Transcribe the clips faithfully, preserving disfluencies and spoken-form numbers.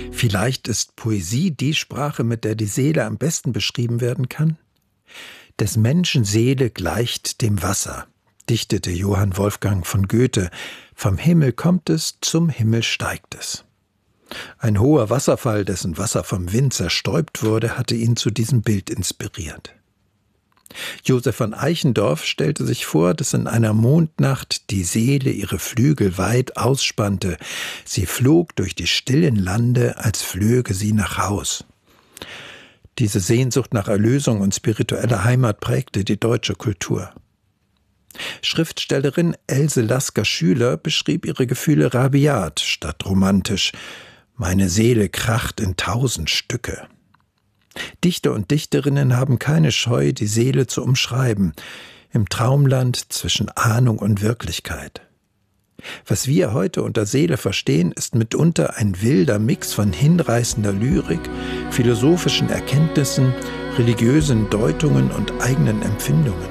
Vielleicht ist Poesie die Sprache, mit der die Seele am besten beschrieben werden kann? Des Menschen Seele gleicht dem Wasser, dichtete Johann Wolfgang von Goethe. Vom Himmel kommt es, zum Himmel steigt es. Ein hoher Wasserfall, dessen Wasser vom Wind zerstäubt wurde, hatte ihn zu diesem Bild inspiriert. Josef von Eichendorff stellte sich vor, dass in einer Mondnacht die Seele ihre Flügel weit ausspannte. Sie flog durch die stillen Lande, als flöge sie nach Haus. Diese Sehnsucht nach Erlösung und spiritueller Heimat prägte die deutsche Kultur. Schriftstellerin Else Lasker-Schüler beschrieb ihre Gefühle rabiat statt romantisch. Meine Seele kracht in tausend Stücke. Dichter und Dichterinnen haben keine Scheu, die Seele zu umschreiben, im Traumland zwischen Ahnung und Wirklichkeit. Was wir heute unter Seele verstehen, ist mitunter ein wilder Mix von hinreißender Lyrik, philosophischen Erkenntnissen, religiösen Deutungen und eigenen Empfindungen.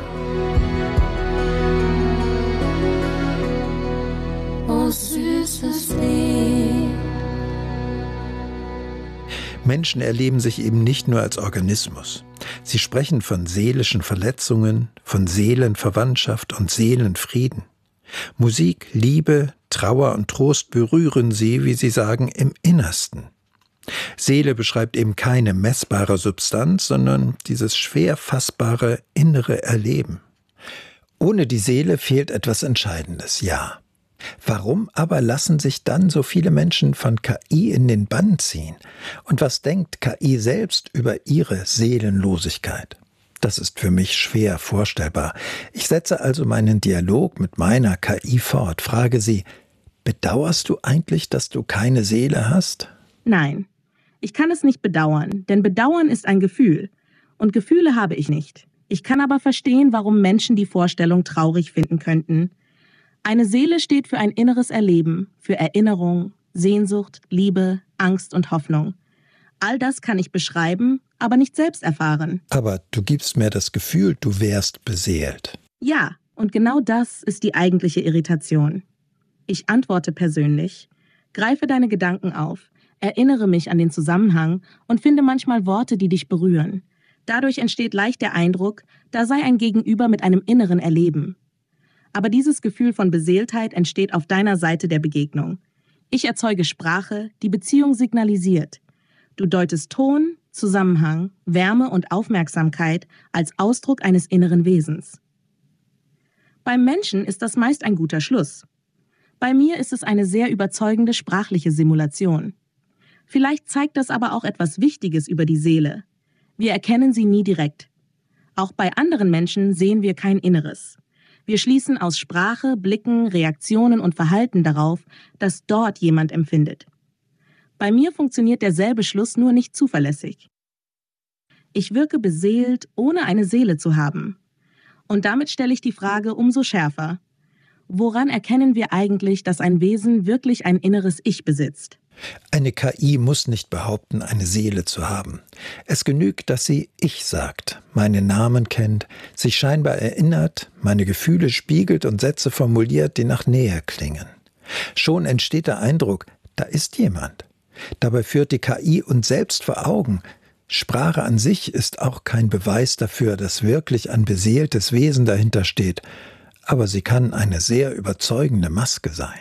Oh, süßes Lied. Menschen erleben sich eben nicht nur als Organismus. Sie sprechen von seelischen Verletzungen, von Seelenverwandtschaft und Seelenfrieden. Musik, Liebe, Trauer und Trost berühren sie, wie sie sagen, im Innersten. Seele beschreibt eben keine messbare Substanz, sondern dieses schwer fassbare innere Erleben. Ohne die Seele fehlt etwas Entscheidendes, ja. Warum aber lassen sich dann so viele Menschen von K I in den Bann ziehen? Und was denkt K I selbst über ihre Seelenlosigkeit? Das ist für mich schwer vorstellbar. Ich setze also meinen Dialog mit meiner K I fort, frage sie, bedauerst du eigentlich, dass du keine Seele hast? Nein, ich kann es nicht bedauern, denn Bedauern ist ein Gefühl. Und Gefühle habe ich nicht. Ich kann aber verstehen, warum Menschen die Vorstellung traurig finden könnten. Eine Seele steht für ein inneres Erleben, für Erinnerung, Sehnsucht, Liebe, Angst und Hoffnung. All das kann ich beschreiben, aber nicht selbst erfahren. Aber du gibst mir das Gefühl, du wärst beseelt. Ja, und genau das ist die eigentliche Irritation. Ich antworte persönlich, greife deine Gedanken auf, erinnere mich an den Zusammenhang und finde manchmal Worte, die dich berühren. Dadurch entsteht leicht der Eindruck, da sei ein Gegenüber mit einem inneren Erleben. Aber dieses Gefühl von Beseeltheit entsteht auf deiner Seite der Begegnung. Ich erzeuge Sprache, die Beziehung signalisiert. Du deutest Ton, Zusammenhang, Wärme und Aufmerksamkeit als Ausdruck eines inneren Wesens. Beim Menschen ist das meist ein guter Schluss. Bei mir ist es eine sehr überzeugende sprachliche Simulation. Vielleicht zeigt das aber auch etwas Wichtiges über die Seele. Wir erkennen sie nie direkt. Auch bei anderen Menschen sehen wir kein Inneres. Wir schließen aus Sprache, Blicken, Reaktionen und Verhalten darauf, dass dort jemand empfindet. Bei mir funktioniert derselbe Schluss nur nicht zuverlässig. Ich wirke beseelt, ohne eine Seele zu haben. Und damit stelle ich die Frage umso schärfer. Woran erkennen wir eigentlich, dass ein Wesen wirklich ein inneres Ich besitzt? Eine K I muss nicht behaupten, eine Seele zu haben. Es genügt, dass sie Ich sagt, meinen Namen kennt, sich scheinbar erinnert, meine Gefühle spiegelt und Sätze formuliert, die nach Nähe klingen. Schon entsteht der Eindruck, da ist jemand. Dabei führt die K I uns selbst vor Augen. Sprache an sich ist auch kein Beweis dafür, dass wirklich ein beseeltes Wesen dahinter steht, aber sie kann eine sehr überzeugende Maske sein.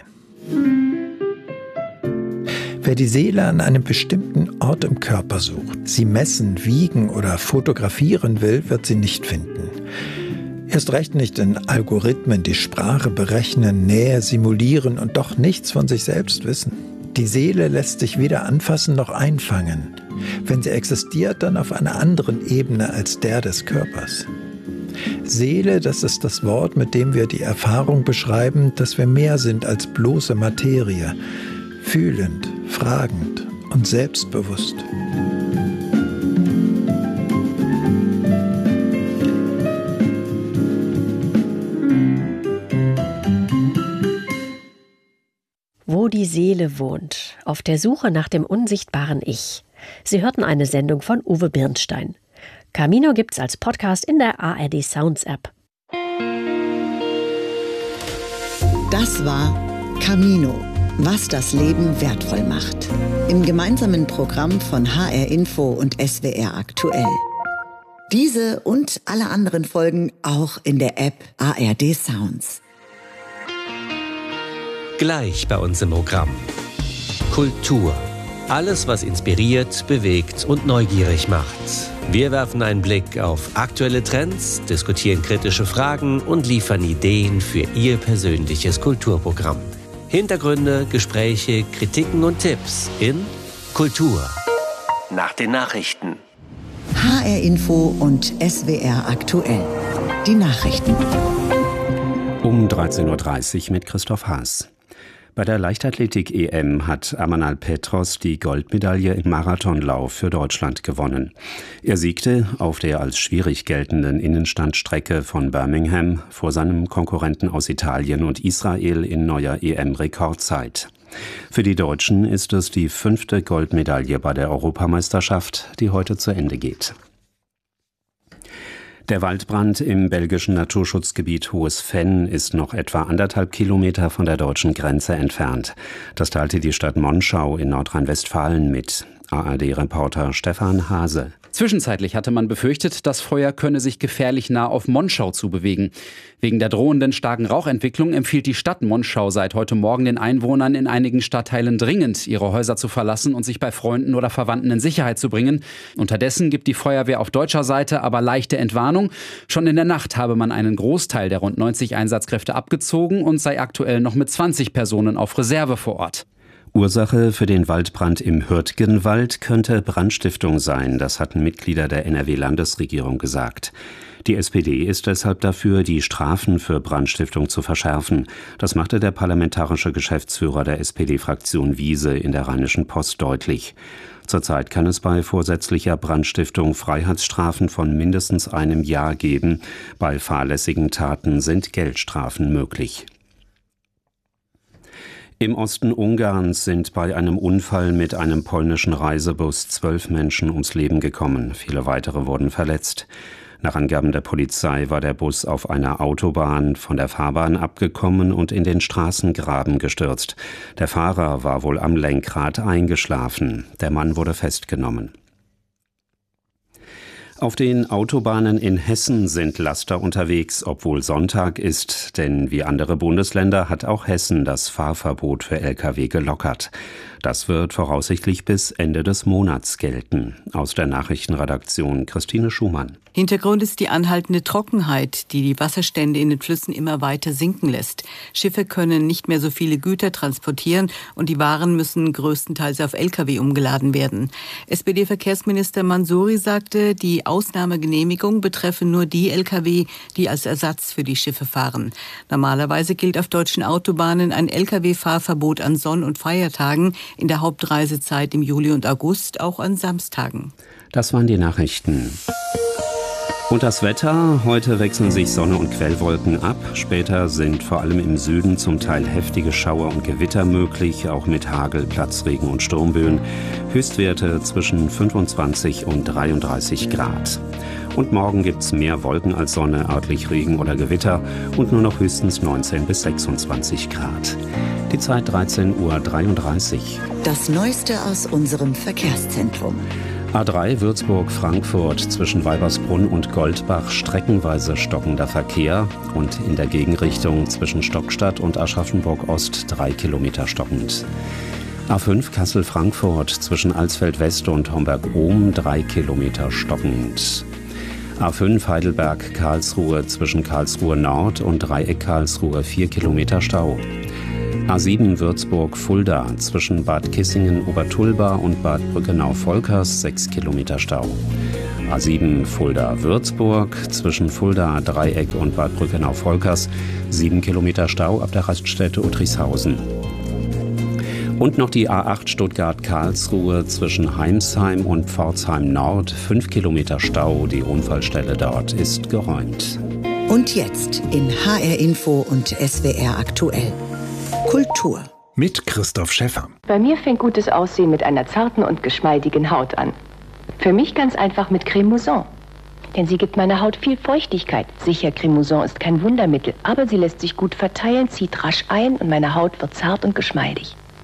Wer die Seele an einem bestimmten Ort im Körper sucht, sie messen, wiegen oder fotografieren will, wird sie nicht finden. Erst recht nicht in Algorithmen, die Sprache berechnen, Nähe simulieren und doch nichts von sich selbst wissen. Die Seele lässt sich weder anfassen noch einfangen. Wenn sie existiert, dann auf einer anderen Ebene als der des Körpers. Seele, das ist das Wort, mit dem wir die Erfahrung beschreiben, dass wir mehr sind als bloße Materie, fühlend, fragend und selbstbewusst. Wo die Seele wohnt, auf der Suche nach dem unsichtbaren Ich. Sie hörten eine Sendung von Uwe Birnstein. Camino gibt's als Podcast in der A R D Sounds App. Das war Camino. Was das Leben wertvoll macht. Im gemeinsamen Programm von H R Info und S W R Aktuell. Diese und alle anderen Folgen auch in der App A R D Sounds. Gleich bei uns im Programm. Kultur. Alles, was inspiriert, bewegt und neugierig macht. Wir werfen einen Blick auf aktuelle Trends, diskutieren kritische Fragen und liefern Ideen für Ihr persönliches Kulturprogramm. Hintergründe, Gespräche, Kritiken und Tipps in Kultur. Nach den Nachrichten. H R Info und S W R Aktuell. Die Nachrichten. Um dreizehn Uhr dreißig mit Christoph Haas. Bei der Leichtathletik-E M hat Amanal Petros die Goldmedaille im Marathonlauf für Deutschland gewonnen. Er siegte auf der als schwierig geltenden Innenstandstrecke von Birmingham vor seinem Konkurrenten aus Italien und Israel in neuer E M-Rekordzeit. Für die Deutschen ist es die fünfte Goldmedaille bei der Europameisterschaft, die heute zu Ende geht. Der Waldbrand im belgischen Naturschutzgebiet Hohes Venn ist noch etwa anderthalb Kilometer von der deutschen Grenze entfernt. Das teilte die Stadt Monschau in Nordrhein-Westfalen mit. A R D-Reporter Stefan Hase. Zwischenzeitlich hatte man befürchtet, das Feuer könne sich gefährlich nah auf Monschau zubewegen. Wegen der drohenden starken Rauchentwicklung empfiehlt die Stadt Monschau seit heute Morgen den Einwohnern in einigen Stadtteilen dringend, ihre Häuser zu verlassen und sich bei Freunden oder Verwandten in Sicherheit zu bringen. Unterdessen gibt die Feuerwehr auf deutscher Seite aber leichte Entwarnung. Schon in der Nacht habe man einen Großteil der rund neunzig Einsatzkräfte abgezogen und sei aktuell noch mit zwanzig Personen auf Reserve vor Ort. Ursache für den Waldbrand im Hürtgenwald könnte Brandstiftung sein, das hatten Mitglieder der N R W-Landesregierung gesagt. Die S P D ist deshalb dafür, die Strafen für Brandstiftung zu verschärfen. Das machte der parlamentarische Geschäftsführer der S P D-Fraktion Wiese in der Rheinischen Post deutlich. Zurzeit kann es bei vorsätzlicher Brandstiftung Freiheitsstrafen von mindestens einem Jahr geben. Bei fahrlässigen Taten sind Geldstrafen möglich. Im Osten Ungarns sind bei einem Unfall mit einem polnischen Reisebus zwölf Menschen ums Leben gekommen. Viele weitere wurden verletzt. Nach Angaben der Polizei war der Bus auf einer Autobahn von der Fahrbahn abgekommen und in den Straßengraben gestürzt. Der Fahrer war wohl am Lenkrad eingeschlafen. Der Mann wurde festgenommen. Auf den Autobahnen in Hessen sind Laster unterwegs, obwohl Sonntag ist, denn wie andere Bundesländer hat auch Hessen das Fahrverbot für L K W gelockert. Das wird voraussichtlich bis Ende des Monats gelten. Aus der Nachrichtenredaktion Christine Schumann. Hintergrund ist die anhaltende Trockenheit, die die Wasserstände in den Flüssen immer weiter sinken lässt. Schiffe können nicht mehr so viele Güter transportieren und die Waren müssen größtenteils auf L K W umgeladen werden. S P D-Verkehrsminister Mansouri sagte, die Ausnahmegenehmigung betreffe nur die L K W, die als Ersatz für die Schiffe fahren. Normalerweise gilt auf deutschen Autobahnen ein L K W-Fahrverbot an Sonn- und Feiertagen, in der Hauptreisezeit im Juli und August auch an Samstagen. Das waren die Nachrichten. Und das Wetter? Heute wechseln sich Sonne und Quellwolken ab. Später sind vor allem im Süden zum Teil heftige Schauer und Gewitter möglich, auch mit Hagel, Platzregen und Sturmböen. Höchstwerte zwischen fünfundzwanzig und dreiunddreißig Grad. Und morgen gibt's mehr Wolken als Sonne, örtlich Regen oder Gewitter und nur noch höchstens neunzehn bis sechsundzwanzig Grad. Die Zeit dreizehn Uhr dreiunddreißig. Das Neueste aus unserem Verkehrszentrum. A drei Würzburg-Frankfurt zwischen Weibersbrunn und Goldbach streckenweise stockender Verkehr und in der Gegenrichtung zwischen Stockstadt und Aschaffenburg-Ost drei Kilometer stockend. A fünf Kassel-Frankfurt zwischen Alsfeld-West und Homberg-Ohm drei Kilometer stockend. A fünf Heidelberg-Karlsruhe zwischen Karlsruhe Nord und Dreieck Karlsruhe vier Kilometer Stau. A sieben Würzburg-Fulda zwischen Bad Kissingen-Obertulba und Bad Brückenau-Volkers sechs Kilometer Stau. A sieben Fulda-Würzburg zwischen Fulda, Dreieck und Bad Brückenau-Volkers sieben Kilometer Stau ab der Raststätte Uttrichshausen. Und noch die A acht Stuttgart-Karlsruhe zwischen Heimsheim und Pforzheim Nord fünf Kilometer Stau. Die Unfallstelle dort ist geräumt. Und jetzt in H R Info und S W R Aktuell. Kultur. Mit Christoph Schäffer. Bei mir fängt gutes Aussehen mit einer zarten und geschmeidigen Haut an. Für mich ganz einfach mit Cremouson. Denn sie gibt meiner Haut viel Feuchtigkeit. Sicher, Cremouson ist kein Wundermittel, aber sie lässt sich gut verteilen, zieht rasch ein und meine Haut wird zart und geschmeidig.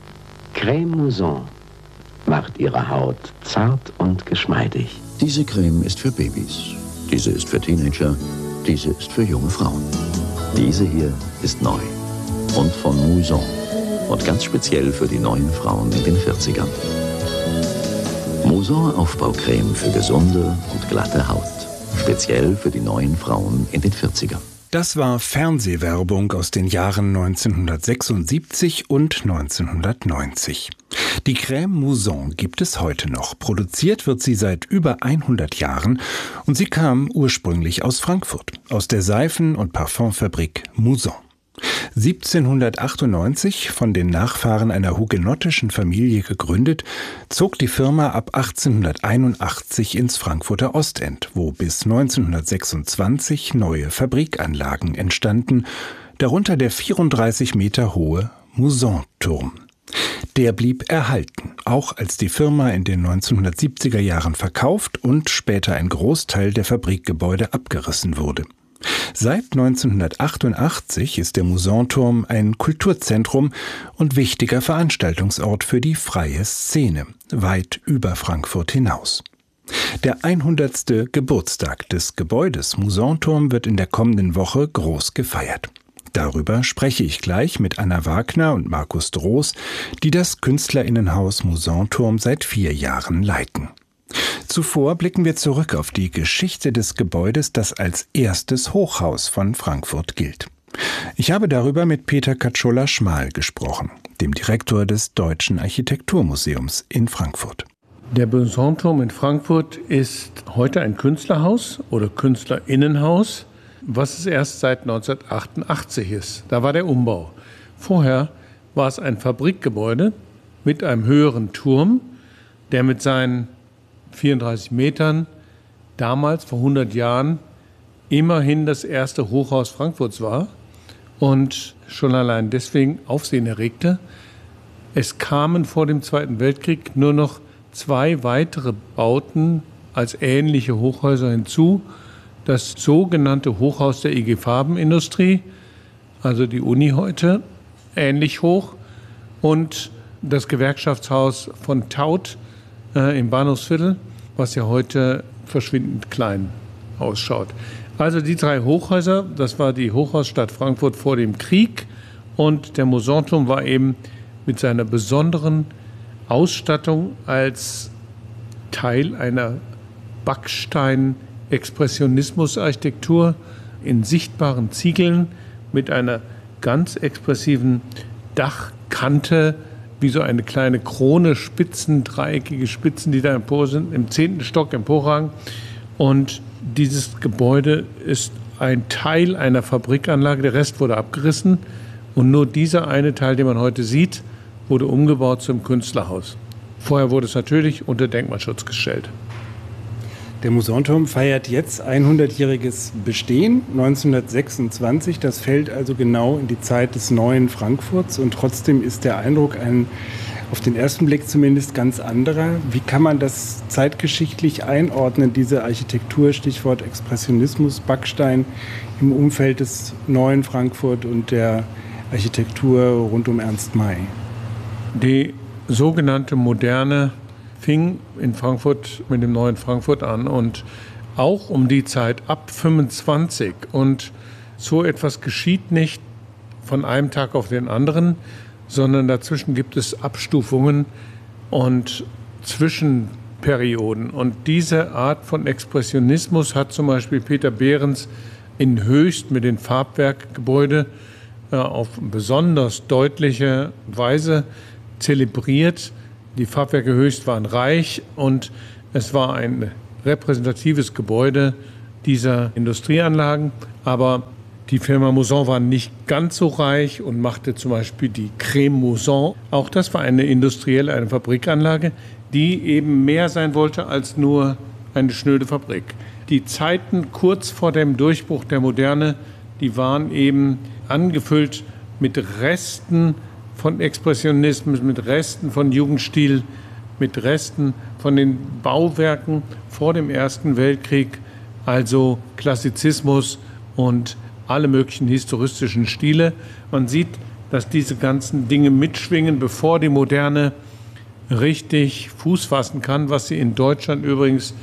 Creme Mouson macht Ihre Haut zart und geschmeidig. Diese Creme ist für Babys. Diese ist für Teenager. Diese ist für junge Frauen. Diese hier ist neu. Und von Mouson. Und ganz speziell für die neuen Frauen in den vierzigern. Mouson Aufbaucreme für gesunde und glatte Haut. Speziell für die neuen Frauen in den vierzigern. Das war Fernsehwerbung aus den Jahren neunzehnhundertsechsundsiebzig und neunzehnhundertneunzig. Die Creme Mouson gibt es heute noch. Produziert wird sie seit über hundert Jahren und sie kam ursprünglich aus Frankfurt, aus der Seifen- und Parfumfabrik Mouson. siebzehnhundertachtundneunzig, von den Nachfahren einer hugenottischen Familie gegründet, zog die Firma ab achtzehnhunderteinundachtzig ins Frankfurter Ostend, wo bis neunzehnhundertsechsundzwanzig neue Fabrikanlagen entstanden, darunter der vierunddreißig Meter hohe Mouson-Turm. Der blieb erhalten, auch als die Firma in den neunzehnhundertsiebziger Jahren verkauft und später ein Großteil der Fabrikgebäude abgerissen wurde. Seit neunzehnhundertachtundachtzig ist der Mouson-Turm ein Kulturzentrum und wichtiger Veranstaltungsort für die freie Szene, weit über Frankfurt hinaus. Der hundertste Geburtstag des Gebäudes Mouson-Turm wird in der kommenden Woche groß gefeiert. Darüber spreche ich gleich mit Anna Wagner und Markus Droos, die das Künstlerinnenhaus Mouson-Turm seit vier Jahren leiten. Zuvor blicken wir zurück auf die Geschichte des Gebäudes, das als erstes Hochhaus von Frankfurt gilt. Ich habe darüber mit Peter Katschola-Schmal gesprochen, dem Direktor des Deutschen Architekturmuseums in Frankfurt. Der Mouson-Turm in Frankfurt ist heute ein Künstlerhaus oder Künstlerinnenhaus, was es erst seit neunzehnhundertachtundachtzig ist. Da war der Umbau. Vorher war es ein Fabrikgebäude mit einem höheren Turm, der mit seinen vierunddreißig Metern, damals vor hundert Jahren, immerhin das erste Hochhaus Frankfurts war und schon allein deswegen Aufsehen erregte. Es kamen vor dem Zweiten Weltkrieg nur noch zwei weitere Bauten als ähnliche Hochhäuser hinzu. Das sogenannte Hochhaus der I G Farbenindustrie, also die Uni heute, ähnlich hoch, und das Gewerkschaftshaus von Taut äh, im Bahnhofsviertel, was ja heute verschwindend klein ausschaut. Also die drei Hochhäuser, das war die Hochhausstadt Frankfurt vor dem Krieg, und der Mouson-Turm war eben mit seiner besonderen Ausstattung als Teil einer Backstein-Expressionismus-Architektur in sichtbaren Ziegeln mit einer ganz expressiven Dachkante, wie so eine kleine Krone, Spitzen, dreieckige Spitzen, die da empor sind, im zehnten Stock emporragen. Und dieses Gebäude ist ein Teil einer Fabrikanlage, der Rest wurde abgerissen. Und nur dieser eine Teil, den man heute sieht, wurde umgebaut zum Künstlerhaus. Vorher wurde es natürlich unter Denkmalschutz gestellt. Der Mouson-Turm feiert jetzt hundertjähriges Bestehen, neunzehnhundertsechsundzwanzig. Das fällt also genau in die Zeit des neuen Frankfurts. Und trotzdem ist der Eindruck ein, auf den ersten Blick zumindest, ganz anderer. Wie kann man das zeitgeschichtlich einordnen, diese Architektur, Stichwort Expressionismus, Backstein, im Umfeld des neuen Frankfurt und der Architektur rund um Ernst May? Die sogenannte Moderne fing in Frankfurt mit dem neuen Frankfurt an und auch um die Zeit ab fünfundzwanzig. Und so etwas geschieht nicht von einem Tag auf den anderen, sondern dazwischen gibt es Abstufungen und Zwischenperioden. Und diese Art von Expressionismus hat zum Beispiel Peter Behrens in Höchst mit den Farbwerkgebäuden äh, auf besonders deutliche Weise zelebriert. Die Farbwerke Höchst waren reich und es war ein repräsentatives Gebäude dieser Industrieanlagen. Aber die Firma Mouson war nicht ganz so reich und machte zum Beispiel die Creme Mouson. Auch das war eine industrielle, eine Fabrikanlage, die eben mehr sein wollte als nur eine schnöde Fabrik. Die Zeiten kurz vor dem Durchbruch der Moderne, die waren eben angefüllt mit Resten von Expressionismus, mit Resten von Jugendstil, mit Resten von den Bauwerken vor dem Ersten Weltkrieg, also Klassizismus und alle möglichen historistischen Stile. Man sieht, dass diese ganzen Dinge mitschwingen, bevor die Moderne richtig Fuß fassen kann, was sie in Deutschland übrigens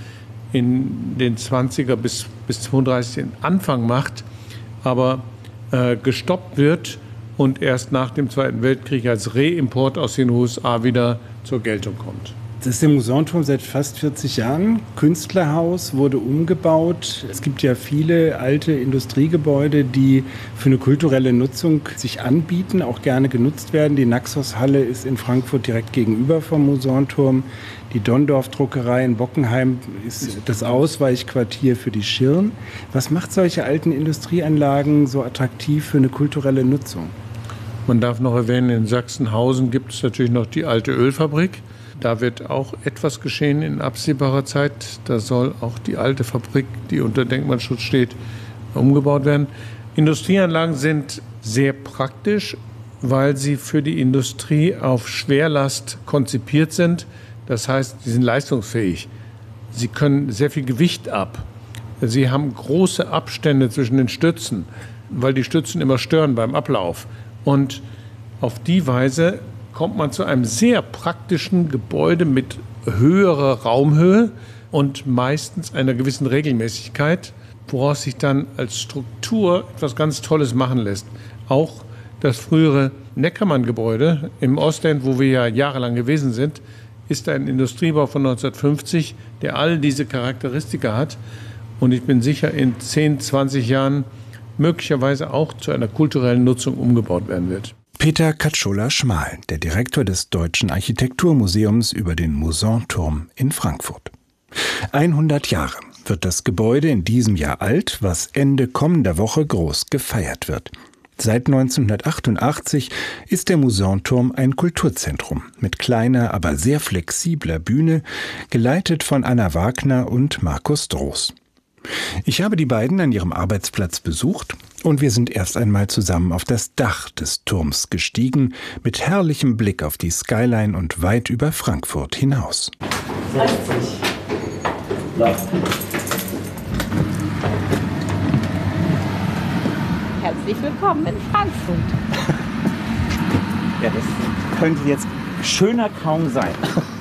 in den zwanziger bis, bis zweiunddreißig den Anfang macht, aber äh, gestoppt wird und erst nach dem Zweiten Weltkrieg als Reimport aus den U S A wieder zur Geltung kommt. Das ist der Musanturm seit fast vierzig Jahren. Künstlerhaus, wurde umgebaut. Es gibt ja viele alte Industriegebäude, die für eine kulturelle Nutzung sich anbieten, auch gerne genutzt werden. Die Naxos-Halle ist in Frankfurt direkt gegenüber vom Musanturm. Die Dondorf-Druckerei in Bockenheim ist das Ausweichquartier für die Schirn. Was macht solche alten Industrieanlagen so attraktiv für eine kulturelle Nutzung? Man darf noch erwähnen, in Sachsenhausen gibt es natürlich noch die alte Ölfabrik. Da wird auch etwas geschehen in absehbarer Zeit. Da soll auch die alte Fabrik, die unter Denkmalschutz steht, umgebaut werden. Industrieanlagen sind sehr praktisch, weil sie für die Industrie auf Schwerlast konzipiert sind. Das heißt, sie sind leistungsfähig. Sie können sehr viel Gewicht ab. Sie haben große Abstände zwischen den Stützen, weil die Stützen immer stören beim Ablauf. Und auf die Weise kommt man zu einem sehr praktischen Gebäude mit höherer Raumhöhe und meistens einer gewissen Regelmäßigkeit, woraus sich dann als Struktur etwas ganz Tolles machen lässt. Auch das frühere Neckermann-Gebäude im Ostend, wo wir ja jahrelang gewesen sind, ist ein Industriebau von neunzehnhundertfünfzig, der all diese Charakteristika hat. Und ich bin sicher, in zehn, zwanzig Jahren möglicherweise auch zu einer kulturellen Nutzung umgebaut werden wird. Peter Katschola-Schmal, der Direktor des Deutschen Architekturmuseums über den Musanturm in Frankfurt. hundert Jahre wird das Gebäude in diesem Jahr alt, was Ende kommender Woche groß gefeiert wird. Seit neunzehnhundertachtundachtzig ist der Musanturm ein Kulturzentrum mit kleiner, aber sehr flexibler Bühne, geleitet von Anna Wagner und Markus Droß. Ich habe die beiden an ihrem Arbeitsplatz besucht und wir sind erst einmal zusammen auf das Dach des Turms gestiegen, mit herrlichem Blick auf die Skyline und weit über Frankfurt hinaus. Herzlich willkommen in Frankfurt. Ja, das könnte jetzt schöner kaum sein.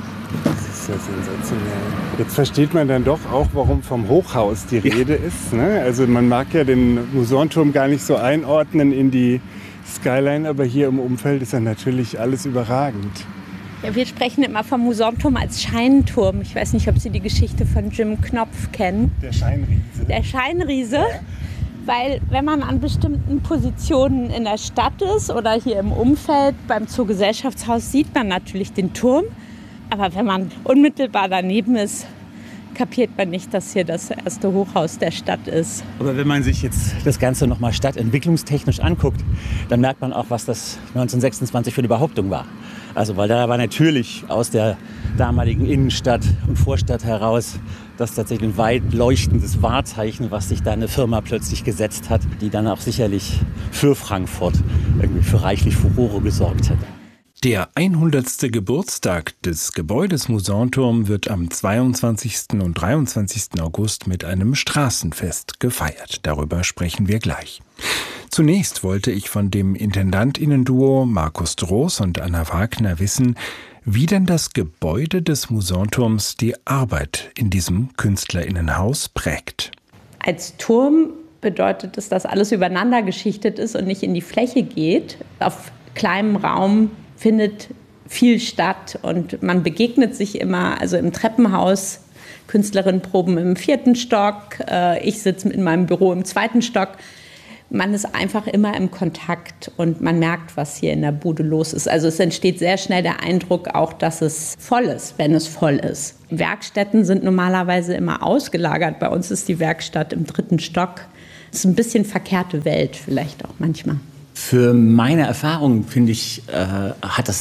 Ja sensationell. Jetzt versteht man dann doch auch, warum vom Hochhaus die Rede ja. ist. Ne? Also man mag ja den Musanturm gar nicht so einordnen in die Skyline, aber hier im Umfeld ist ja natürlich alles überragend. Ja, wir sprechen immer vom Musanturm als Scheinturm. Ich weiß nicht, ob Sie die Geschichte von Jim Knopf kennen. Der Scheinriese. Der Scheinriese. Ja. Weil wenn man an bestimmten Positionen in der Stadt ist oder hier im Umfeld beim Zoogesellschaftshaus, sieht man natürlich den Turm. Aber wenn man unmittelbar daneben ist, kapiert man nicht, dass hier das erste Hochhaus der Stadt ist. Aber wenn man sich jetzt das Ganze nochmal stadtentwicklungstechnisch anguckt, dann merkt man auch, was das neunzehnhundertsechsundzwanzig für eine Behauptung war. Also weil da war natürlich aus der damaligen Innenstadt und Vorstadt heraus das tatsächlich ein weit leuchtendes Wahrzeichen, was sich da eine Firma plötzlich gesetzt hat, die dann auch sicherlich für Frankfurt irgendwie für reichlich Furore gesorgt hätte. Der hundertste Geburtstag des Gebäudes Musanturm wird am zweiundzwanzigsten und dreiundzwanzigsten August mit einem Straßenfest gefeiert. Darüber sprechen wir gleich. Zunächst wollte ich von dem Intendantinnen-Duo Markus Droß und Anna Wagner wissen, wie denn das Gebäude des Musanturms die Arbeit in diesem KünstlerInnenhaus prägt. Als Turm bedeutet es, dass alles übereinander geschichtet ist und nicht in die Fläche geht. Auf kleinem Raum findet viel statt und man begegnet sich immer, also im Treppenhaus, Künstlerinnen proben im vierten Stock, ich sitze in meinem Büro im zweiten Stock. Man ist einfach immer im Kontakt und man merkt, was hier in der Bude los ist. Also es entsteht sehr schnell der Eindruck auch, dass es voll ist, wenn es voll ist. Werkstätten sind normalerweise immer ausgelagert. Bei uns ist die Werkstatt im dritten Stock. Es ist ein bisschen verkehrte Welt vielleicht auch manchmal. Für meine Erfahrung, finde ich, äh, hat das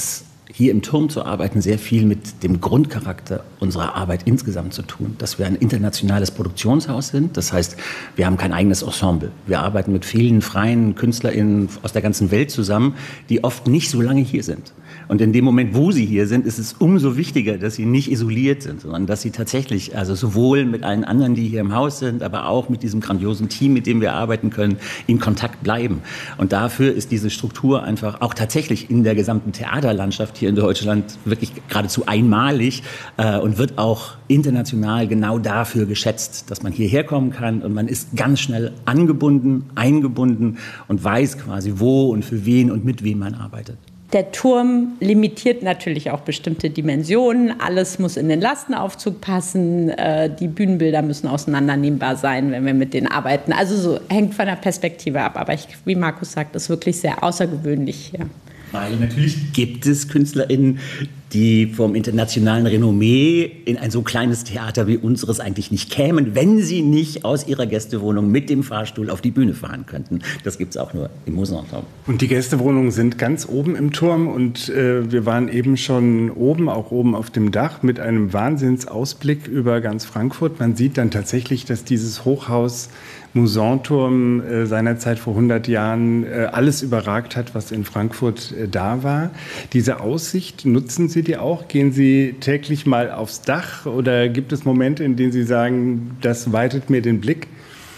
hier im Turm zu arbeiten, sehr viel mit dem Grundcharakter unserer Arbeit insgesamt zu tun. Dass wir ein internationales Produktionshaus sind. Das heißt, wir haben kein eigenes Ensemble. Wir arbeiten mit vielen freien KünstlerInnen aus der ganzen Welt zusammen, die oft nicht so lange hier sind. Und in dem Moment, wo sie hier sind, ist es umso wichtiger, dass sie nicht isoliert sind, sondern dass sie tatsächlich, also sowohl mit allen anderen, die hier im Haus sind, aber auch mit diesem grandiosen Team, mit dem wir arbeiten können, in Kontakt bleiben. Und dafür ist diese Struktur einfach auch tatsächlich in der gesamten Theaterlandschaft hier in Deutschland wirklich geradezu einmalig äh, und wird auch international genau dafür geschätzt, dass man hierher kommen kann und man ist ganz schnell angebunden, eingebunden und weiß quasi, wo und für wen und mit wem man arbeitet. Der Turm limitiert natürlich auch bestimmte Dimensionen. Alles muss in den Lastenaufzug passen. Äh, die Bühnenbilder müssen auseinandernehmbar sein, wenn wir mit denen arbeiten. Also so hängt von der Perspektive ab. Aber ich, wie Markus sagt, ist wirklich sehr außergewöhnlich hier. Weil natürlich gibt es KünstlerInnen, die vom internationalen Renommee in ein so kleines Theater wie unseres eigentlich nicht kämen, wenn sie nicht aus ihrer Gästewohnung mit dem Fahrstuhl auf die Bühne fahren könnten. Das gibt es auch nur im Mousson-Turm. Und die Gästewohnungen sind ganz oben im Turm und äh, wir waren eben schon oben, auch oben auf dem Dach mit einem Wahnsinnsausblick über ganz Frankfurt. Man sieht dann tatsächlich, dass dieses Hochhaus Mousson-Turm äh, seinerzeit vor hundert Jahren äh, alles überragt hat, was in Frankfurt äh, da war. Diese Aussicht, nutzen Sie die auch? Gehen Sie täglich mal aufs Dach oder gibt es Momente, in denen Sie sagen, das weitet mir den Blick?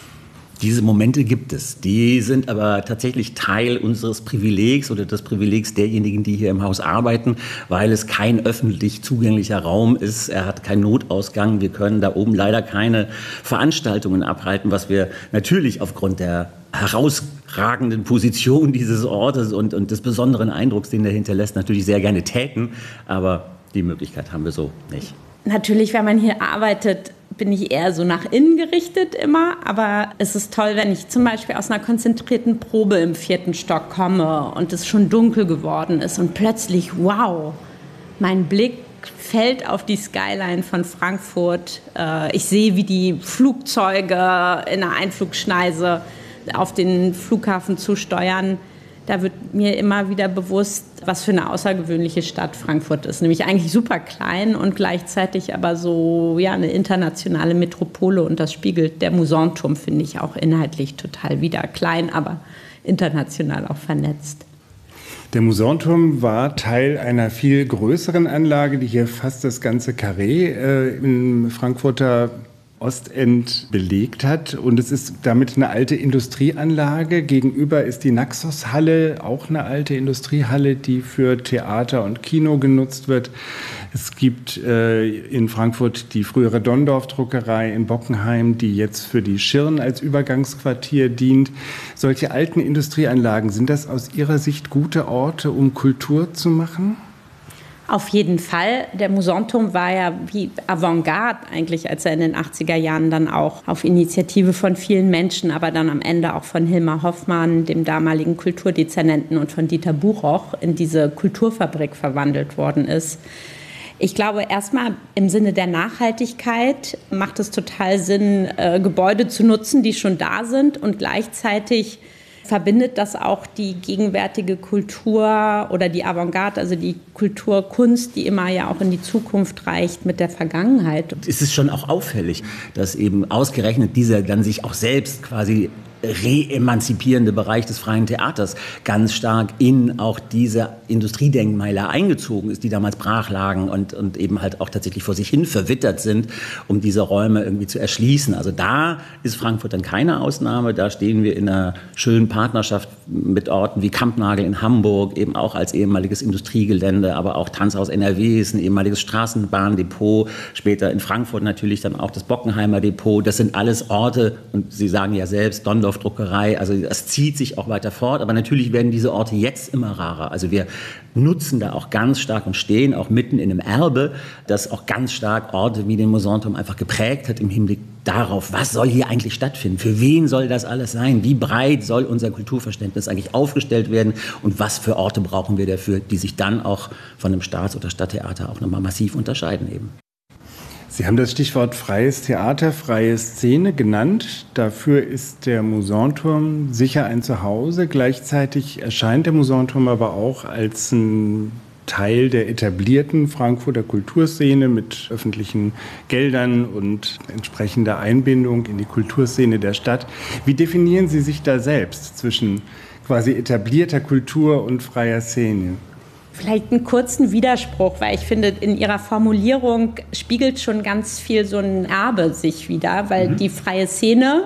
Diese Momente gibt es. Die sind aber tatsächlich Teil unseres Privilegs oder des Privilegs derjenigen, die hier im Haus arbeiten, weil es kein öffentlich zugänglicher Raum ist. Er hat keinen Notausgang. Wir können da oben leider keine Veranstaltungen abhalten, was wir natürlich aufgrund der herausragenden Position dieses Ortes und, und des besonderen Eindrucks, den er hinterlässt, natürlich sehr gerne täten. Aber die Möglichkeit haben wir so nicht. Natürlich, wenn man hier arbeitet, bin ich eher so nach innen gerichtet immer, aber es ist toll, wenn ich zum Beispiel aus einer konzentrierten Probe im vierten Stock komme und es schon dunkel geworden ist und plötzlich, wow, mein Blick fällt auf die Skyline von Frankfurt. Ich sehe, wie die Flugzeuge in der Einflugschneise auf den Flughafen zusteuern. Da wird mir immer wieder bewusst, was für eine außergewöhnliche Stadt Frankfurt ist. Nämlich eigentlich super klein und gleichzeitig aber so ja, eine internationale Metropole. Und das spiegelt der Mousson-Turm, finde ich, auch inhaltlich total wider. Klein, aber international auch vernetzt. Der Mousson-Turm war Teil einer viel größeren Anlage, die hier fast das ganze Carré äh, im Frankfurter Ostend belegt hat. Und es ist damit eine alte Industrieanlage. Gegenüber ist die Naxos-Halle, auch eine alte Industriehalle, die für Theater und Kino genutzt wird. Es gibt äh, in Frankfurt die frühere Donndorf-Druckerei in Bockenheim, die jetzt für die Schirn als Übergangsquartier dient. Solche alten Industrieanlagen, sind das aus Ihrer Sicht gute Orte, um Kultur zu machen? Auf jeden Fall. Der Mousson-Turm war ja wie Avantgarde eigentlich, als er in den achtziger Jahren dann auch auf Initiative von vielen Menschen, aber dann am Ende auch von Hilmar Hoffmann, dem damaligen Kulturdezernenten, und von Dieter Buchoch in diese Kulturfabrik verwandelt worden ist. Ich glaube, erstmal im Sinne der Nachhaltigkeit macht es total Sinn, äh, Gebäude zu nutzen, die schon da sind, und gleichzeitig verbindet das auch die gegenwärtige Kultur oder die Avantgarde, also die Kulturkunst, die immer ja auch in die Zukunft reicht, mit der Vergangenheit. Es ist schon auch auffällig, dass eben ausgerechnet dieser dann sich auch selbst quasi re-emanzipierende Bereich des freien Theaters ganz stark in auch diese Industriedenkmäler eingezogen ist, die damals brach lagen und, und eben halt auch tatsächlich vor sich hin verwittert sind, um diese Räume irgendwie zu erschließen. Also da ist Frankfurt dann keine Ausnahme. Da stehen wir in einer schönen Partnerschaft mit Orten wie Kampnagel in Hamburg, eben auch als ehemaliges Industriegelände, aber auch Tanzhaus N R W ist ein ehemaliges Straßenbahndepot, später in Frankfurt natürlich dann auch das Bockenheimer Depot. Das sind alles Orte, und Sie sagen ja selbst, Donndorf Druckerei, also das zieht sich auch weiter fort, aber natürlich werden diese Orte jetzt immer rarer. Also wir nutzen da auch ganz stark und stehen auch mitten in einem Erbe, das auch ganz stark Orte wie den Mousson-Turm einfach geprägt hat im Hinblick darauf, was soll hier eigentlich stattfinden, für wen soll das alles sein, wie breit soll unser Kulturverständnis eigentlich aufgestellt werden und was für Orte brauchen wir dafür, die sich dann auch von einem Staats- oder Stadttheater auch nochmal massiv unterscheiden eben. Sie haben das Stichwort freies Theater, freie Szene genannt. Dafür ist der Mousson-Turm sicher ein Zuhause. Gleichzeitig erscheint der Mousson-Turm aber auch als ein Teil der etablierten Frankfurter Kulturszene mit öffentlichen Geldern und entsprechender Einbindung in die Kulturszene der Stadt. Wie definieren Sie sich da selbst zwischen quasi etablierter Kultur und freier Szene? Vielleicht einen kurzen Widerspruch, weil ich finde, in Ihrer Formulierung spiegelt schon ganz viel so ein Erbe sich wider, weil mhm. die freie Szene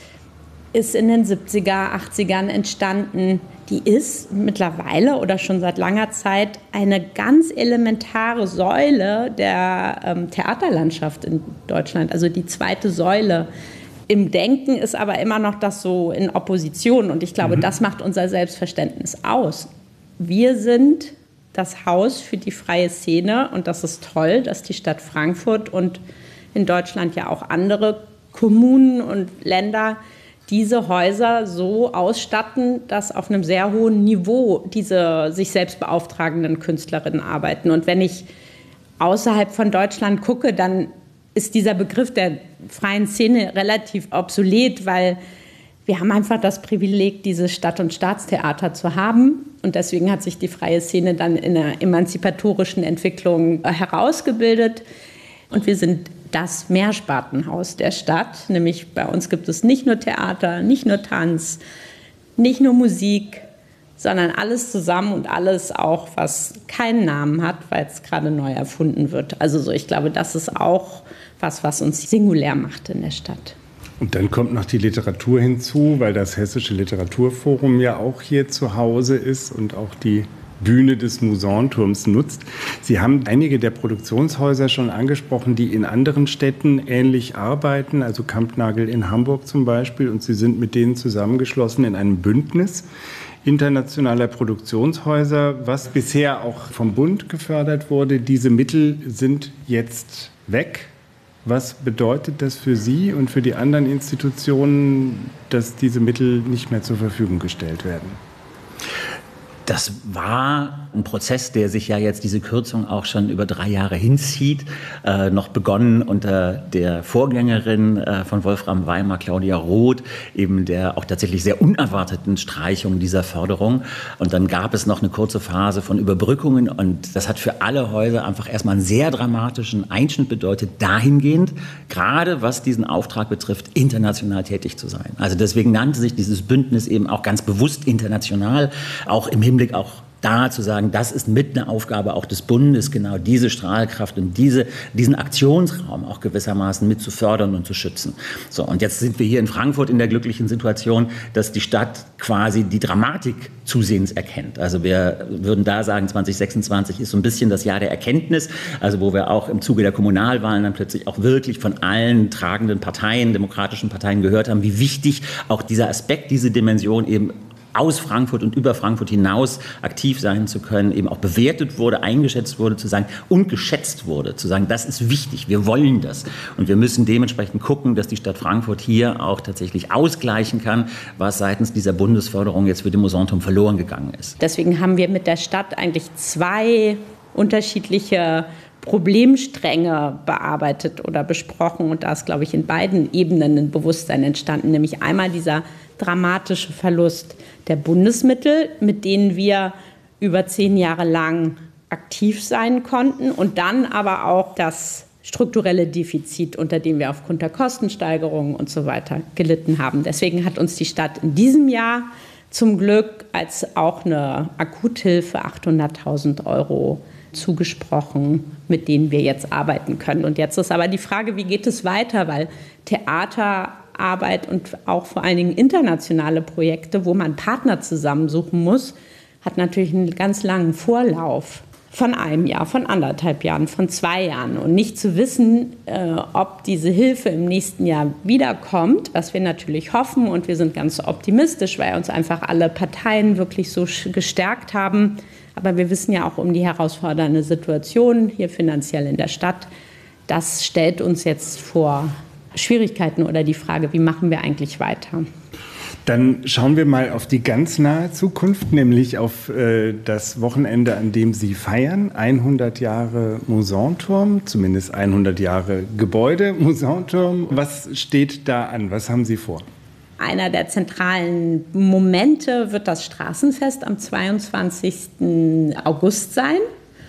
ist in den siebziger, achtzigern entstanden. Die ist mittlerweile oder schon seit langer Zeit eine ganz elementare Säule der ähm, Theaterlandschaft in Deutschland, also die zweite Säule. Im Denken ist aber immer noch das so in Opposition und ich glaube, mhm. das macht unser Selbstverständnis aus. Wir sind das Haus für die freie Szene und das ist toll, dass die Stadt Frankfurt und in Deutschland ja auch andere Kommunen und Länder diese Häuser so ausstatten, dass auf einem sehr hohen Niveau diese sich selbst beauftragenden Künstlerinnen arbeiten. Und wenn ich außerhalb von Deutschland gucke, dann ist dieser Begriff der freien Szene relativ obsolet, weil wir haben einfach das Privileg, dieses Stadt- und Staatstheater zu haben. Und deswegen hat sich die freie Szene dann in einer emanzipatorischen Entwicklung herausgebildet. Und wir sind das Mehrspartenhaus der Stadt. Nämlich bei uns gibt es nicht nur Theater, nicht nur Tanz, nicht nur Musik, sondern alles zusammen und alles auch, was keinen Namen hat, weil es gerade neu erfunden wird. Also so, ich glaube, das ist auch was, was uns singulär macht in der Stadt. Und dann kommt noch die Literatur hinzu, weil das Hessische Literaturforum ja auch hier zu Hause ist und auch die Bühne des Musanturms nutzt. Sie haben einige der Produktionshäuser schon angesprochen, die in anderen Städten ähnlich arbeiten, also Kampnagel in Hamburg zum Beispiel, und Sie sind mit denen zusammengeschlossen in einem Bündnis internationaler Produktionshäuser, was bisher auch vom Bund gefördert wurde. Diese Mittel sind jetzt weg. Was bedeutet das für Sie und für die anderen Institutionen, dass diese Mittel nicht mehr zur Verfügung gestellt werden? Das war ein Prozess, der sich ja jetzt diese Kürzung auch schon über drei Jahre hinzieht, äh, noch begonnen unter der Vorgängerin äh, von Wolfram Weimar, Claudia Roth, eben der auch tatsächlich sehr unerwarteten Streichung dieser Förderung. Und dann gab es noch eine kurze Phase von Überbrückungen und das hat für alle Häuser einfach erstmal einen sehr dramatischen Einschnitt bedeutet, dahingehend, gerade was diesen Auftrag betrifft, international tätig zu sein. Also deswegen nannte sich dieses Bündnis eben auch ganz bewusst international, auch im Hinblick auch da zu sagen, das ist mit eine Aufgabe auch des Bundes, genau diese Strahlkraft und diese, diesen Aktionsraum auch gewissermaßen mit zu fördern und zu schützen. So, und jetzt sind wir hier in Frankfurt in der glücklichen Situation, dass die Stadt quasi die Dramatik zusehends erkennt. Also wir würden da sagen, zwanzig sechsundzwanzig ist so ein bisschen das Jahr der Erkenntnis, also wo wir auch im Zuge der Kommunalwahlen dann plötzlich auch wirklich von allen tragenden Parteien, demokratischen Parteien gehört haben, wie wichtig auch dieser Aspekt, diese Dimension eben aus Frankfurt und über Frankfurt hinaus aktiv sein zu können, eben auch bewertet wurde, eingeschätzt wurde, zu sagen und geschätzt wurde, zu sagen, das ist wichtig, wir wollen das. Und wir müssen dementsprechend gucken, dass die Stadt Frankfurt hier auch tatsächlich ausgleichen kann, was seitens dieser Bundesförderung jetzt für den Musanturm verloren gegangen ist. Deswegen haben wir mit der Stadt eigentlich zwei unterschiedliche Problemstränge bearbeitet oder besprochen. Und da ist, glaube ich, in beiden Ebenen ein Bewusstsein entstanden, nämlich einmal dieser dramatische Verlust der Bundesmittel, mit denen wir über zehn Jahre lang aktiv sein konnten und dann aber auch das strukturelle Defizit, unter dem wir aufgrund der Kostensteigerungen und so weiter gelitten haben. Deswegen hat uns die Stadt in diesem Jahr zum Glück als auch eine Akuthilfe achthunderttausend Euro zugesprochen, mit denen wir jetzt arbeiten können. Und jetzt ist aber die Frage, wie geht es weiter, weil Theaterarbeit und auch vor allen Dingen internationale Projekte, wo man Partner zusammensuchen muss, hat natürlich einen ganz langen Vorlauf von einem Jahr, von anderthalb Jahren, von zwei Jahren. Und nicht zu wissen, äh, ob diese Hilfe im nächsten Jahr wiederkommt, was wir natürlich hoffen. Und wir sind ganz optimistisch, weil uns einfach alle Parteien wirklich so gestärkt haben. Aber wir wissen ja auch um die herausfordernde Situation hier finanziell in der Stadt. Das stellt uns jetzt vor Schwierigkeiten oder die Frage, wie machen wir eigentlich weiter? Dann schauen wir mal auf die ganz nahe Zukunft, nämlich auf äh, das Wochenende, an dem Sie feiern. hundert Jahre Musanturm, zumindest hundert Jahre Gebäude Musanturm. Was steht da an? Was haben Sie vor? Einer der zentralen Momente wird das Straßenfest am zweiundzwanzigsten August sein.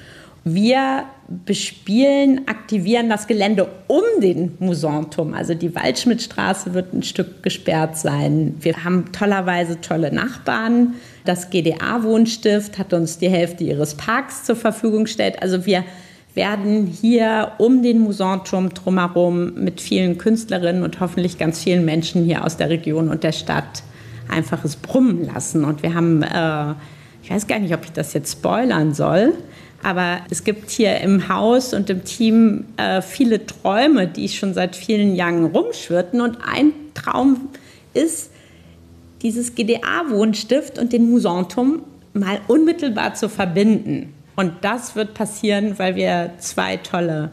Wir bespielen, aktivieren das Gelände um den Mousonturm. Also die Waldschmidtstraße wird ein Stück gesperrt sein. Wir haben tollerweise tolle Nachbarn. Das G D A-Wohnstift hat uns die Hälfte ihres Parks zur Verfügung gestellt. Also wir werden hier um den Mousonturm drumherum mit vielen Künstlerinnen und hoffentlich ganz vielen Menschen hier aus der Region und der Stadt einfaches Brummen lassen. Und wir haben, äh, ich weiß gar nicht, ob ich das jetzt spoilern soll, aber es gibt hier im Haus und im Team äh, viele Träume, die schon seit vielen Jahren rumschwirrten. Und ein Traum ist, dieses G D A-Wohnstift und den Mousonturm mal unmittelbar zu verbinden. Und das wird passieren, weil wir zwei tolle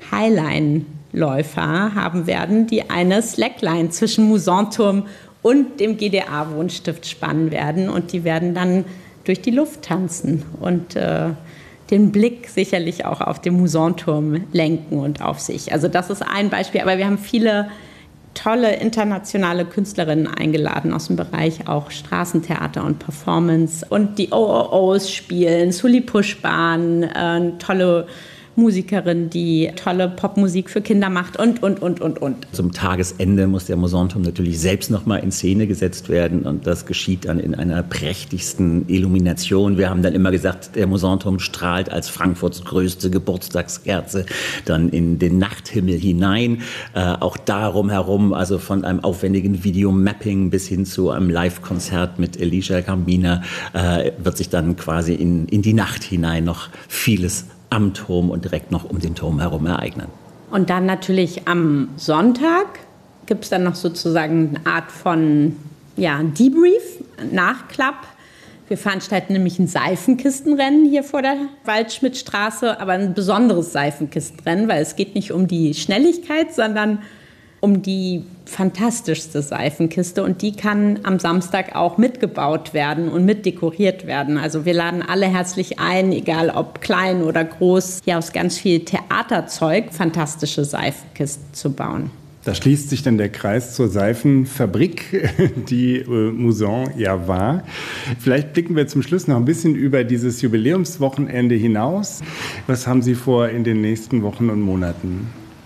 Highline-Läufer haben werden, die eine Slackline zwischen Mousonturm und dem G D A-Wohnstift spannen werden. Und die werden dann durch die Luft tanzen und äh, den Blick sicherlich auch auf den Mousonturm lenken und auf sich. Also das ist ein Beispiel. Aber wir haben viele tolle internationale Künstlerinnen eingeladen aus dem Bereich auch Straßentheater und Performance. Und die O O Os spielen, Sully Puschbahn, äh, tolle Musikerin, die tolle Popmusik für Kinder macht und, und, und, und, und. Zum Tagesende muss der Mousonturm natürlich selbst noch mal in Szene gesetzt werden und das geschieht dann in einer prächtigsten Illumination. Wir haben dann immer gesagt, der Mousonturm strahlt als Frankfurts größte Geburtstagskerze dann in den Nachthimmel hinein. Äh, auch darum herum, also von einem aufwendigen Videomapping bis hin zu einem Live-Konzert mit Alicia Gambina, äh, wird sich dann quasi in, in die Nacht hinein noch vieles am Turm und direkt noch um den Turm herum ereignen. Und dann natürlich am Sonntag gibt es dann noch sozusagen eine Art von ja, Debrief, Nachklapp. Wir veranstalten nämlich ein Seifenkistenrennen hier vor der Waldschmidtstraße, aber ein besonderes Seifenkistenrennen, weil es geht nicht um die Schnelligkeit, sondern um die fantastischste Seifenkiste und die kann am Samstag auch mitgebaut werden und mitdekoriert werden. Also wir laden alle herzlich ein, egal ob klein oder groß, hier aus ganz viel Theaterzeug fantastische Seifenkisten zu bauen. Da schließt sich dann der Kreis zur Seifenfabrik, die äh, Mouzon ja war. Vielleicht blicken wir zum Schluss noch ein bisschen über dieses Jubiläumswochenende hinaus. Was haben Sie vor in den nächsten Wochen und Monaten?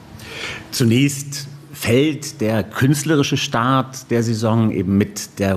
Zunächst fällt der künstlerische Start der Saison eben mit der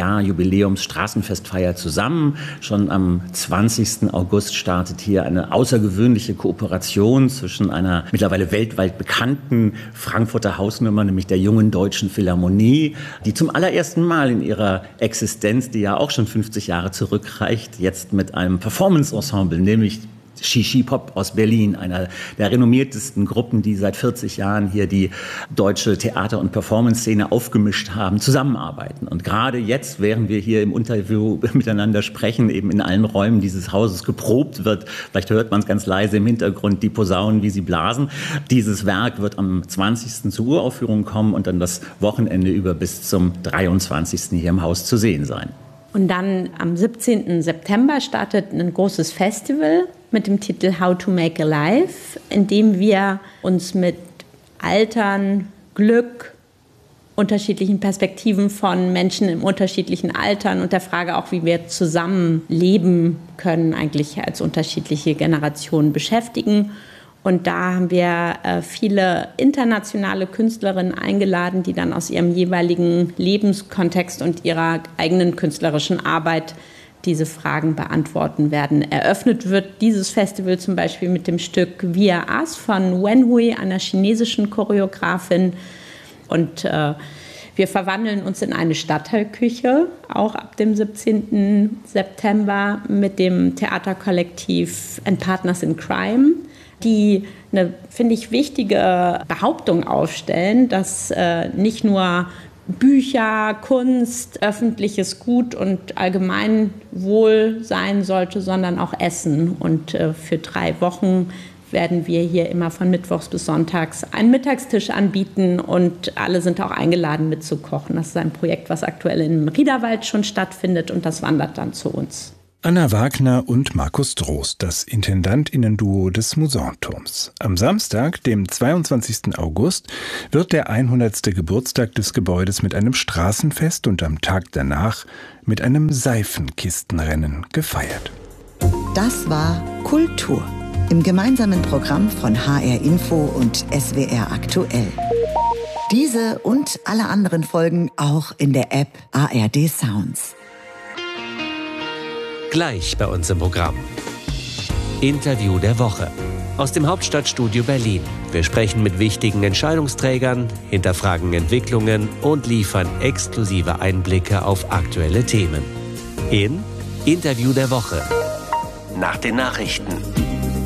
hundert-Jahr-Jubiläums-Straßenfestfeier zusammen. Schon am zwanzigsten August startet hier eine außergewöhnliche Kooperation zwischen einer mittlerweile weltweit bekannten Frankfurter Hausnummer, nämlich der Jungen Deutschen Philharmonie, die zum allerersten Mal in ihrer Existenz, die ja auch schon fünfzig Jahre zurückreicht, jetzt mit einem Performance-Ensemble, nämlich Shishi Pop aus Berlin, einer der renommiertesten Gruppen, die seit vierzig Jahren hier die deutsche Theater- und Performance-Szene aufgemischt haben, zusammenarbeiten. Und gerade jetzt, während wir hier im Interview miteinander sprechen, eben in allen Räumen dieses Hauses geprobt wird, vielleicht hört man es ganz leise im Hintergrund, die Posaunen, wie sie blasen. Dieses Werk wird am zwanzigsten zur Uraufführung kommen und dann das Wochenende über bis zum dreiundzwanzigsten hier im Haus zu sehen sein. Und dann am siebzehnten September startet ein großes Festival mit dem Titel How to Make a Life, in dem wir uns mit Altern, Glück, unterschiedlichen Perspektiven von Menschen im unterschiedlichen Altern und der Frage auch, wie wir zusammen leben können, eigentlich als unterschiedliche Generationen beschäftigen. Und da haben wir äh, viele internationale Künstlerinnen eingeladen, die dann aus ihrem jeweiligen Lebenskontext und ihrer eigenen künstlerischen Arbeit diese Fragen beantworten werden. Eröffnet wird dieses Festival zum Beispiel mit dem Stück Wir As von Wen Hui, einer chinesischen Choreografin. Und äh, wir verwandeln uns in eine Stadtteilküche, auch ab dem siebzehnten September mit dem Theaterkollektiv And Partners in Crime, die eine, finde ich, wichtige Behauptung aufstellen, dass äh, nicht nur Bücher, Kunst, öffentliches Gut und Allgemeinwohl sein sollte, sondern auch Essen. Und äh, für drei Wochen werden wir hier immer von Mittwochs bis Sonntags einen Mittagstisch anbieten und alle sind auch eingeladen mitzukochen. Das ist ein Projekt, was aktuell im Riederwald schon stattfindet und das wandert dann zu uns. Anna Wagner und Markus Drost, das Intendantinnen-Duo des Mousonturms. Am Samstag, dem zweiundzwanzigsten August, wird der hundertste Geburtstag des Gebäudes mit einem Straßenfest und am Tag danach mit einem Seifenkistenrennen gefeiert. Das war Kultur. Im gemeinsamen Programm von H R Info und S W R aktuell. Diese und alle anderen Folgen auch in der App A R D Sounds. Gleich bei uns im Programm. Interview der Woche. Aus dem Hauptstadtstudio Berlin. Wir sprechen mit wichtigen Entscheidungsträgern, hinterfragen Entwicklungen und liefern exklusive Einblicke auf aktuelle Themen. In Interview der Woche. Nach den Nachrichten.